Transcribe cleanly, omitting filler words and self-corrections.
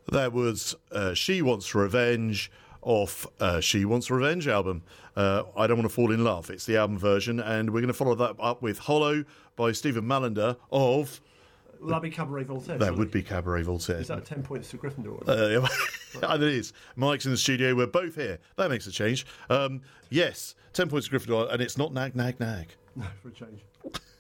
That was She Wants Revenge off She Wants Revenge album. I Don't Want to Fall in Love. It's the album version, and we're going to follow that up with Hollow by Stephen Malander of... Will that be Cabaret Voltaire? That would be Cabaret Voltaire. Is that 10 points to Gryffindor? It is. Mike's in the studio. We're both here. That makes a change. Yes, 10 points to Gryffindor, and it's not nag, nag, nag. No, for a change.